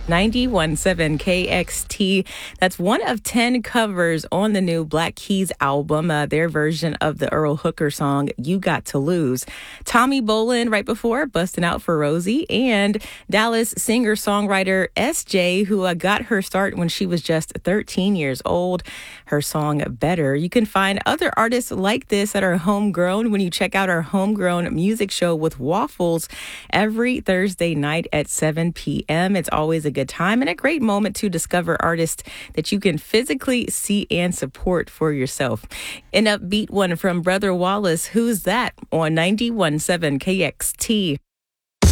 91.7 KXT. That's one of 10 covers on the new Black Keys album, their version of the Earl Hooker song, You Got to Lose. Tommy Bolin right before, Bustin' Out for Rosie, and Dallas singer-songwriter SJ, who got her start when she was just 13 years old. Her song, Better. You can find other artists like this that are homegrown when you check out our Homegrown Music Show with Waffles every Thursday night at 7 p.m. It's always a good time and a great moment to discover artists that you can physically see and support for yourself. An upbeat one from Brother Wallace, Who's That? On 91.7 KXT.